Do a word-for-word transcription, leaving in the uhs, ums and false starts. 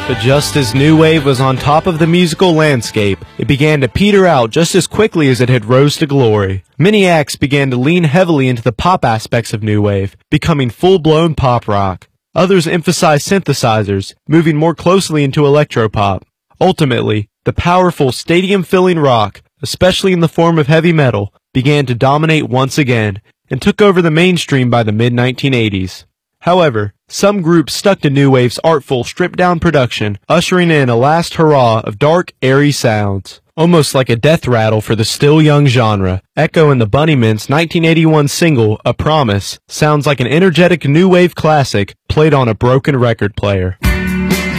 But just as new wave was on top of the musical landscape, it began to peter out just as quickly as it had rose to glory. Many acts began to lean heavily into the pop aspects of new wave, becoming full-blown pop rock. Others emphasized synthesizers, moving more closely into electropop. Ultimately, the powerful, stadium-filling rock, especially in the form of heavy metal, began to dominate once again, and took over the mainstream by the mid nineteen eighties. However, some groups stuck to new wave's artful, stripped-down production, ushering in a last hurrah of dark, airy sounds. Almost like a death rattle for the still young genre, Echo and the Bunnymen's nineteen eighty-one single, A Promise, sounds like an energetic new wave classic played on a broken record player.